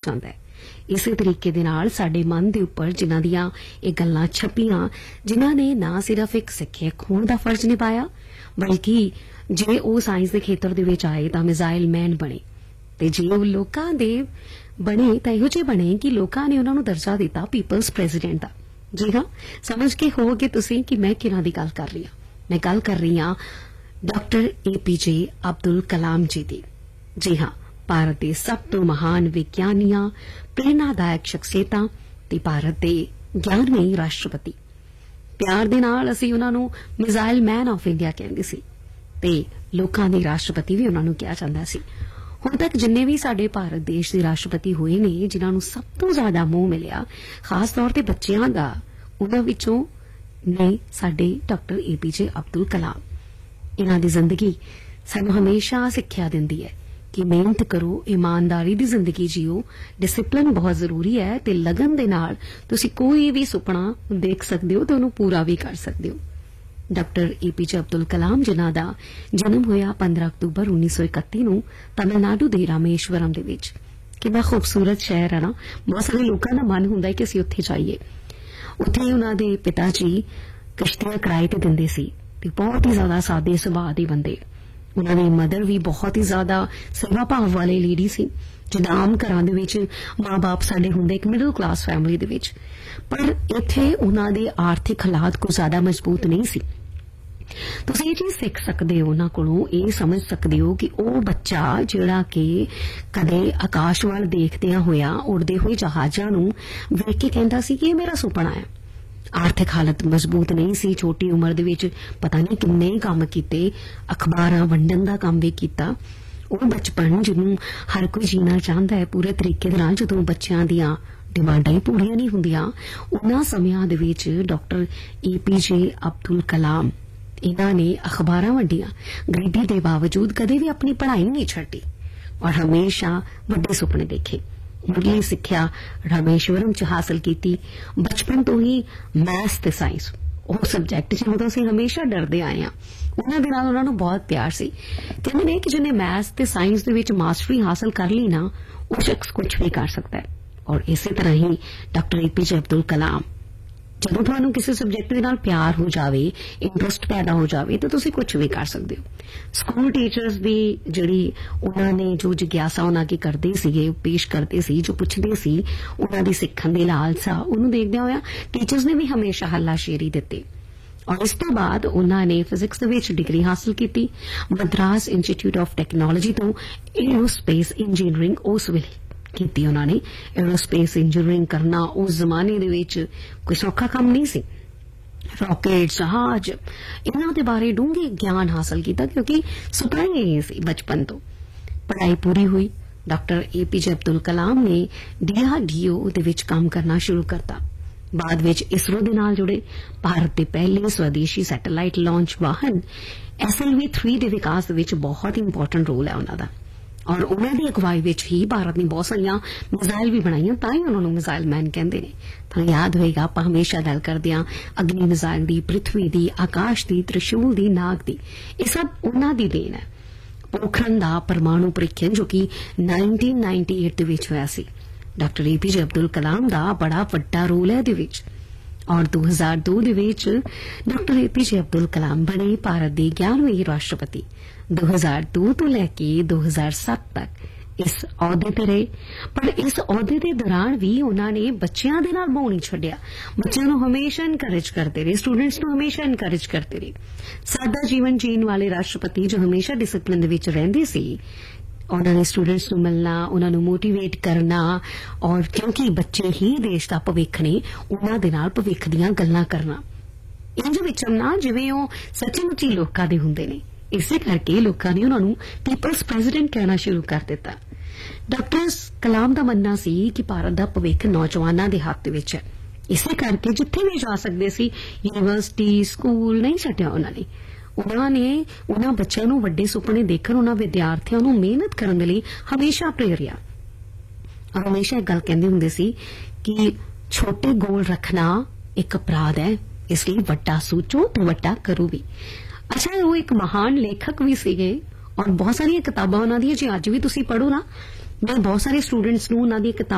ਜਾਂਦਾ ਹੈ। ਇਸੇ ਤਰੀਕੇ ਦੇ ਨਾਲ ਸਾਡੇ ਮਨ ਦੇ ਉੱਪਰ ਜਿਨ੍ਹਾਂ ਦੀਆਂ ਇਹ ਗੱਲਾਂ ਛਪੀਆਂ, ਜਿਨ੍ਹਾਂ ਨੇ ਨਾ ਸਿਰਫ ਇੱਕ ਸਿੱਖਿਅਕ ਹੋਣ ਦਾ ਫਰਜ਼ ਨਿਭਾਇਆ, ਬਲਕਿ ਜੇ ਉਹ ਸਾਇੰਸ ਦੇ ਖੇਤਰ ਦੇ ਵਿੱਚ ਆਏ ਤਾਂ ਮਿਜ਼ਾਈਲ ਮੈਨ ਬਣੇ, ਤੇ ਜੇ ਉਹ ਲੋਕਾਂ ਦੇ ਬਣੇ ਤਾਂ ਇਹੋ ਜਿਹੇ ਬਣੇ ਕਿ ਲੋਕਾਂ ਨੇ ਉਹਨਾਂ ਨੂੰ ਦਰਜਾ ਦਿੱਤਾ ਪੀਪਲਸ ਪ੍ਰੈਜ਼ੀਡੈਂਟ ਦਾ। ਜੀ ਹਾਂ, ਸਮਝ ਕੇ ਹੋਵੋਗੇ ਤੁਸੀਂ ਕਿ ਮੈਂ ਕਿਹਨਾਂ ਦੀ ਗੱਲ ਕਰ ਰਹੀ ਹਾਂ। ਮੈਂ ਗੱਲ ਕਰ ਰਹੀ ਹਾਂ ਡਾਕਟਰ APJ ਅਬਦੁਲ ਕਲਾਮ ਜੀ ਦੀ। ਜੀ ਹਾਂ, ਭਾਰਤ ਦੇ ਸਭ ਤੋਂ ਮਹਾਨ ਵਿਗਿਆਨੀਆਂ, ਪ੍ਰੇਰਨਾਦਾਇਕ ਸ਼ਖਸੀਅਤਾਂ ਤੇ ਭਾਰਤ ਦੇ 11ਵੇਂ ਰਾਸ਼ਟਰਪਤੀ। ਪਿਆਰ ਦੇ ਨਾਲ ਅਸੀਂ ਉਹਨਾਂ ਨੂੰ ਮਿਜ਼ਾਈਲ ਮੈਨ ਆਫ ਇੰਡੀਆ ਕਹਿੰਦੇ ਸੀ ਤੇ ਲੋਕਾਂ ਦੇ ਰਾਸ਼ਟਰਪਤੀ ਵੀ ਉਹਨਾਂ ਨੂੰ ਕਿਹਾ ਜਾਂਦਾ ਸੀ। ਹੁਣ ਤੱਕ ਜਿੰਨੇ ਵੀ ਸਾਡੇ ਭਾਰਤ ਦੇਸ਼ ਦੇ ਰਾਸ਼ਟਰਪਤੀ ਹੋਏ ਨੇ, ਜਿਨ੍ਹਾਂ ਨੂੰ ਸਭ ਤੋਂ ਜ਼ਿਆਦਾ ਮੋਹ ਮਿਲਿਆ ਖਾਸ ਤੌਰ ਤੇ ਬੱਚਿਆਂ ਦਾ, ਉਹਨਾਂ ਵਿੱਚੋਂ ਨੇ ਸਾਡੇ ਡਾਕਟਰ APJ ਅਬਦੁਲ ਕਲਾਮ। ਇਹਨਾਂ ਦੀ ਜ਼ਿੰਦਗੀ ਸਾਨੂੰ ਹਮੇਸ਼ਾ ਸਿੱਖਿਆ ਦਿੰਦੀ ਹੈ ਕਿ ਮਿਹਨਤ ਕਰੋ, ਇਮਾਨਦਾਰੀ ਦੀ ਜ਼ਿੰਦਗੀ ਜੀਓ, ਡਿਸਿਪਲਿਨ ਬਹੁਤ ਜ਼ਰੂਰੀ ਹੈ ਤੇ ਲਗਨ ਦੇ ਨਾਲ ਤੁਸੀਂ ਕੋਈ ਵੀ ਸੁਪਨਾ ਦੇਖ ਸਕਦੇ ਹੋ ਤੇ ਉਹਨੂੰ ਪੂਰਾ ਵੀ ਕਰ ਸਕਦੇ ਹੋ। ਡਾਕਟਰ APJ ਅਬਦੁਲ ਕਲਾਮ, ਜਿਨ੍ਹਾਂ ਦਾ ਜਨਮ ਹੋਇਆ 15 ਅਕਤੂਬਰ 1931 ਨੂੰ ਤਮਿਲਨਾਡੂ ਦੇ ਰਾਮੇਸ਼ਵਰਮ ਦੇ ਵਿੱਚ। ਕਿੰਨਾ ਖੂਬਸੂਰਤ ਸ਼ਹਿਰ ਹੈ ਨਾ। ਬਹੁਤ ਸਾਰੇ ਲੋਕਾਂ ਦਾ ਮਨ ਹੁੰਦਾ ਹੈ ਕਿ ਅਸੀਂ ਉੱਥੇ ਜਾਈਏ। ਉੱਥੇ ਉਹਨਾਂ ਦੇ ਪਿਤਾ ਜੀ ਕਿਸ਼ਤੀਆਂ ਕਿਰਾਏ ਤੇ ਦਿੰਦੇ ਸੀ ਤੇ ਬਹੁਤ ਹੀ ਜ਼ਿਆਦਾ ਸਾਦੇ ਸੁਭਾਅ ਦੇ ਬੰਦੇ। ਉਹਨਾਂ ਦੀ ਮਦਰ ਵੀ ਬਹੁਤ ਹੀ ਜ਼ਿਆਦਾ ਸੇਵਾ ਭਾਵ ਵਾਲੇ ਲੇਡੀ ਸੀ, ਜਿੱਦਾਂ ਆਮ ਘਰਾਂ ਦੇ ਵਿੱਚ ਮਾਂ-ਬਾਪ ਸਾਡੇ ਹੁੰਦੇ ਇੱਕ ਮਿਡਲ ਕਲਾਸ ਫੈਮਿਲੀ ਦੇ ਵਿੱਚ। ਪਰ ਇੱਥੇ ਉਹਨਾਂ ਦੇ ਆਰਥਿਕ ਹਾਲਾਤ ਕੁਝ ਜ਼ਿਆਦਾ ਮਜ਼ਬੂਤ ਨਹੀਂ ਸੀ। ਤੁਸੀਂ ਇਹ ਚੀਜ਼ ਸਿੱਖ ਸਕਦੇ ਹੋ ਉਹਨਾਂ ਕੋਲੋਂ, ਇਹ ਸਮਝ ਸਕਦੇ ਹੋ ਕਿ ਉਹ ਬੱਚਾ ਜਿਹੜਾ ਕਿ ਕਦੇ ਆਕਾਸ਼ ਵੱਲ ਦੇਖਦਿਆਂ ਹੋਇਆ ਉੜਦੇ ਹੋਏ ਜਹਾਜ਼ਾਂ ਨੂੰ ਵੇਖ ਕੇ ਕਹਿੰਦਾ ਸੀ ਕਿ ਇਹ ਮੇਰਾ ਸੁਪਨਾ ਹੈ। ਆਰਥਿਕ ਹਾਲਤ ਮਜ਼ਬੂਤ ਨਹੀਂ ਸੀ। ਛੋਟੀ ਉਮਰ ਦੇ ਵਿੱਚ ਪਤਾ ਨਹੀਂ ਕਿੰਨੇ ਕੰਮ ਕੀਤੇ, ਅਖਬਾਰਾਂ ਵੰਡਣ ਦਾ ਕੰਮ ਵੀ ਕੀਤਾ। ਉਹ ਬਚਪਨ ਜਿਹਨੂੰ ਹਰ ਕੋਈ ਜੀਣਾ ਚਾਹੁੰਦਾ ਹੈ ਪੂਰੇ ਤਰੀਕੇ ਦੇ ਨਾਲ, ਜਦੋਂ ਬੱਚਿਆਂ ਦੀਆਂ ਡਿਮਾਂਡਾਂ ਹੀ ਪੂਰੀਆਂ ਨਹੀਂ ਹੁੰਦੀਆਂ, ਉਹਨਾਂ ਸਮਿਆਂ ਦੇ ਵਿੱਚ ਡਾਕਟਰ APJ ਅਬਦੁਲ ਕਲਾਮ ਇਹਨਾਂ ਨੇ ਅਖਬਾਰਾਂ ਵੰਡੀਆਂ। ਗਰੀਬੀ ਦੇ ਬਾਵਜੂਦ ਕਦੇ ਵੀ ਆਪਣੀ ਪੜ੍ਹਾਈ ਨਹੀਂ ਛੱਡੀ ਔਰ ਹਮੇਸ਼ਾ ਵੱਡੇ ਸੁਪਨੇ ਦੇਖੇ। ਮੁੱਢਲੀ ਸਿੱਖਿਆ ਰਾਮੇਸ਼ਵਰਮ ਚ ਹਾਸਲ ਕੀਤੀ। ਬਚਪਨ ਤੋਂ ਹੀ ਮੈਥ ਤੇ ਸਾਇੰਸ ਉਹ ਸਬਜੈਕਟ ਜਿਹਨਾਂ ਤੋਂ ਅਸੀਂ ਹਮੇਸ਼ਾ ਡਰਦੇ ਆਏ ਹਾਂ, ਉਹਨਾਂ ਦੇ ਨਾਲ ਉਹਨਾਂ ਨੂੰ ਬਹੁਤ ਪਿਆਰ ਸੀ। ਕਹਿੰਦੇ ਨੇ ਕਿ ਜਿਹਨੇ ਮੈਥ ਤੇ ਸਾਇੰਸ ਦੇ ਵਿੱਚ ਮਾਸਟਰੀ ਹਾਸਲ ਕਰ ਲਈ ਨਾ, ਉਹ ਸ਼ਖਸ ਕੁਝ ਵੀ ਕਰ ਸਕਦਾ ਹੈ। ਔਰ ਇਸੇ ਤਰ੍ਹਾਂ ਹੀ ਡਾਕਟਰ APJ ਅਬਦੁਲ ਕਲਾਮ, ਜਦੋਂ ਤੁਹਾਨੂੰ ਕਿਸੇ ਸਬਜੈਕਟ ਦੇ ਨਾਲ ਪਿਆਰ ਹੋ ਜਾਵੇ, ਇੰਟਰਸਟ ਪੈਦਾ ਹੋ ਜਾਵੇ, ਤਾਂ ਤੁਸੀਂ ਕੁਝ ਵੀ ਕਰ ਸਕਦੇ ਹੋ। ਸਕੂਲ ਟੀਚਰਸ ਦੀ ਜਿਹੜੀ ਉਹਨਾਂ ਨੇ ਜੋ ਜਿਗਿਆਸਾ ਉਹਨਾਂ ਕੀ ਕਰਦੇ ਸੀਗੇ, ਪੇਸ਼ ਕਰਦੇ ਸੀ, ਜੋ ਪੁੱਛਦੇ ਸੀ, ਉਹਨਾਂ ਦੀ ਸਿੱਖਣ ਦੀ ਲਾਲਸਾ, ਉਹਨੂੰ ਦੇਖਦਿਆਂ ਹੋਇਆ ਟੀਚਰਸ ਨੇ ਵੀ ਹਮੇਸ਼ਾ ਹੱਲਾਸ਼ੇਰੀ ਦਿੱਤੀ। ਔਰ ਇਸ ਤੋਂ ਬਾਅਦ ਉਹਨਾਂ ਨੇ ਫਿਜ਼ਿਕਸ ਦੇ ਵਿੱਚ ਡਿਗਰੀ ਹਾਸਲ ਕੀਤੀ ਮਦਰਾਸ ਇੰਸਟੀਚਿਊਟ ਆਫ ਟੈਕਨੋਲੋਜੀ ਤੋਂ। ਏਰੋਸਪੇਸ ਇੰਜੀਨੀਅਰਿੰਗ ਉਸ ਵੇਲੇ ਕੀਤੀ ਉਹਨਾਂ ਨੇ। ਏਰੋਸਪੇਸ ਇੰਜੀਨੀਅਰਿੰਗ ਕਰਨਾ ਉਸ ਜ਼ਮਾਨੇ ਦੇ ਵਿੱਚ ਕੋਈ ਸੌਖਾ ਕੰਮ ਨਹੀਂ ਸੀ। ਰਾਕੇਟ, ਜਹਾਜ਼, ਇਹਨਾਂ ਦੇ ਬਾਰੇ ਡੂੰਘੇ ਗਿਆਨ ਹਾਸਲ ਕੀਤਾ ਕਿਉਂਕਿ ਸੁਪਨਾ ਹੀ ਇਹ ਸੀ ਬਚਪਨ ਤੋਂ। ਪੜ੍ਹਾਈ ਪੂਰੀ ਹੋਈ। ਡਾਕਟਰ APJ ਅਬਦੁਲ ਕਲਾਮ ਨੇ DRDO ਦੇ ਵਿੱਚ ਕੰਮ ਕਰਨਾ ਸ਼ੁਰੂ ਕਰਤਾ। ਬਾਅਦ ਵਿੱਚ ਇਸਰੋ ਦੇ ਨਾਲ ਜੁੜੇ। ਭਾਰਤ ਦੇ ਪਹਿਲੇ ਸਵਦੇਸ਼ੀ ਸੈਟੇਲਾਈਟ ਲਾਂਚ ਵਾਹਨ SLV-3 ਦੇ ਵਿਕਾਸ ਦੇ ਵਿੱਚ ਬਹੁਤ ਇੰਪੋਰਟੈਂਟ ਰੋਲ ਹੈ ਉਹਨਾਂ ਦਾ। ਔਰ ਉਹਨਾਂ ਦੀ ਅਗਵਾਈ ਵਿੱਚ ਹੀ ਭਾਰਤ ਨੇ ਬਹੁਤ ਸਾਰੀਆਂ ਮਿਜ਼ਾਈਲ ਵੀ ਬਣਾਈਆਂ, ਤਾਂ ਹੀ ਉਹਨਾਂ ਨੂੰ ਮਿਜ਼ਾਈਲ ਮੈਨ ਕਹਿੰਦੇ ਨੇ। ਤੁਹਾਨੂੰ ਯਾਦ ਹੋਏਗਾ ਆਪਾਂ ਹਮੇਸ਼ਾ ਗੱਲ ਕਰਦੇ ਹਾਂ ਅਗਨੀ ਮਿਜ਼ਾਈਲ ਦੀ, ਪ੍ਰਿਥਵੀ ਦੀ, ਆਕਾਸ਼ ਦੀ, ਤ੍ਰਿਸ਼ੂਲ ਦੀ, ਨਾਗ ਦੀ। ਇਹ ਸਭ ਉਹਨਾਂ ਦੀ ਦੇਣ ਹੈ। ਪੋਖਰਨ ਦਾ ਪਰਮਾਣੂ ਪ੍ਰੀਖਿਆਨ ਜੋ ਕਿ 1998 ਦੇ ਵਿੱਚ ਹੋਇਆ ਸੀ, ਡਾਕਟਰ APJ ਅਬਦੁਲ ਕਲਾਮ ਦਾ ਬੜਾ ਵੱਡਾ ਰੋਲ ਹੈ ਇਹਦੇ ਵਿੱਚ। ਔਰ 2002 ਦੇ ਵਿੱਚ ਡਾਕਟਰ APJ ਅਬਦੁਲ ਕਲਾਮ ਬਣੇ ਭਾਰਤ ਦੇ 11ਵੇਂ ਰਾਸ਼ਟਰਪਤੀ। 2002 ਤੋਂ ਲੈ ਕੇ 2007 ਤੱਕ ਇਸ ਅਹੁਦੇ ਤੇ ਰਹੇ। ਪਰ ਇਸ ਅਹੁਦੇ ਦੇ ਦੌਰਾਨ ਵੀ ਉਹਨਾਂ ਨੇ ਬੱਚਿਆਂ ਦੇ ਨਾਲ ਮੋਹ ਨਹੀਂ ਛੱਡਿਆ। ਬੱਚਿਆਂ ਨੂੰ ਹਮੇਸ਼ਾ ਇਨਕਰੇਜ ਕਰਦੇ ਰਹੇ, ਸਟੂਡੈਂਟਸ ਨੂੰ ਹਮੇਸ਼ਾ ਇਨਕਰੇਜ ਕਰਦੇ ਰਹੇ। ਸਾਦਾ ਜੀਵਨ ਜੀਣ ਵਾਲੇ ਰਾਸ਼ਟਰਪਤੀ ਜੋ ਹਮੇਸ਼ਾ ਡਿਸਿਪਲਿਨ ਦੇ ਵਿੱਚ ਰਹਿੰਦੇ ਸੀ, ਉਹਨਾਂ ਨੇ ਸਟੂਡੈਂਟਸ ਨੂੰ ਮਿਲਣਾ, ਉਹਨਾਂ ਨੂੰ ਮੋਟੀਵੇਟ ਕਰਨਾ, ਔਰ ਕਿਉਂਕਿ ਬੱਚੇ ਹੀ ਦੇਸ਼ ਦਾ ਭਵਿੱਖ ਨੇ, ਉਹਨਾਂ ਦੇ ਨਾਲ ਭਵਿੱਖ ਦੀਆਂ ਗੱਲਾਂ ਕਰਨਾ। ਇੰਜ ਵਿਚਰਨਾ ਜਿਵੇਂ ਉਹ ਸੱਚੀ-ਮੁੱਚੀ ਲੋਕਾਂ ਦੇ ਹੁੰਦੇ ਨੇ। ਇਸੇ ਕਰਕੇ ਲੋਕਾਂ ਨੇ ਉਹਨਾਂ ਨੂੰ ਪੀਪਲਸ ਪ੍ਰੈਜ਼ੀਡੈਂਟ ਕਹਿਣਾ ਸ਼ੁਰੂ ਕਰ ਦਿੱਤਾ। ਡਾਕਟਰ ਕਲਾਮ ਦਾ ਮੰਨਣਾ ਸੀ ਕਿ ਭਾਰਤ ਦਾ ਭਵਿੱਖ ਨੌਜਵਾਨਾਂ ਦੇ ਹੱਥ ਵਿੱਚ ਹੈ। ਇਸੇ ਕਰਕੇ ਜਿੱਥੇ ਵੀ ਜਾ ਸਕਦੇ ਸੀ, ਯੂਨੀਵਰਸਿਟੀ, ਸਕੂਲ ਨਹੀਂ ਛੱਡਿਆ ਉਹਨਾਂ ਨੇ। ਉਹਨਾਂ ਨੇ ਉਹਨਾਂ ਬੱਚਿਆਂ ਨੂੰ ਵੱਡੇ ਸੁਪਨੇ ਦੇਖਣ, ਉਹਨਾਂ ਵਿਦਿਆਰਥੀਆਂ ਨੂੰ ਮਿਹਨਤ ਕਰਨ ਦੇ ਲਈ ਹਮੇਸ਼ਾ ਪ੍ਰੇਰਿਆ। ਔਰ ਹਮੇਸ਼ਾ ਇੱਕ ਗੱਲ ਕਹਿੰਦੇ ਹੁੰਦੇ ਸੀ ਕਿ ਛੋਟੇ ਗੋਲ ਰੱਖਣਾ ਇੱਕ ਅਪਰਾਧ ਹੈ, ਇਸ ਲਈ ਵੱਡਾ ਸੋਚੋ ਤੇ ਵੱਡਾ ਕਰੋ ਵੀ। ਅੱਛਾ, ਉਹ ਇੱਕ ਮਹਾਨ ਲੇਖਕ ਵੀ ਸੀਗੇ ਔਰ ਬਹੁਤ ਸਾਰੀਆਂ ਕਿਤਾਬਾਂ ਉਹਨਾਂ ਦੀਆਂ ਜੇ ਅੱਜ ਵੀ ਤੁਸੀਂ ਪੜ੍ਹੋ ਨਾ, ਮੈਂ ਬਹੁਤ ਸਾਰੇ ਸਟੂਡੈਂਟਸ ਨੂੰ ਉਹਨਾਂ ਦੀਆਂ ਕਿਤਾਬਾਂ